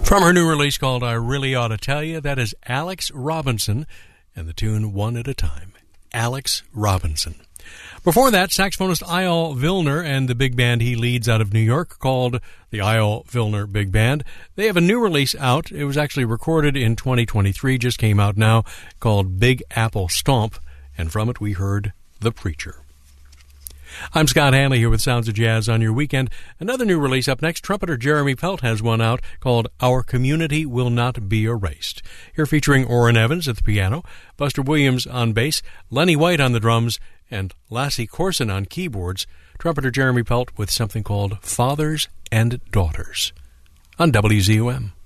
From her new release called I Really Ought to Tell You, that is Alex Robinson and the tune One at a Time. Alex Robinson. Before that, saxophonist Eyal Vilner and the big band he leads out of New York called the Eyal Vilner Big Band. They have a new release out. It was actually recorded in 2023, just came out now, called Big Apple Stomp, and from it we heard The Preacher. I'm Scott Hanley here with Sounds of Jazz on your weekend. Another new release up next. Trumpeter Jeremy Pelt has one out called Our Community Will Not Be Erased. Here featuring Orrin Evans at the piano, Buster Williams on bass, Lenny White on the drums, and Lassie Corson on keyboards. Trumpeter Jeremy Pelt with something called Fathers and Daughters on WZUM.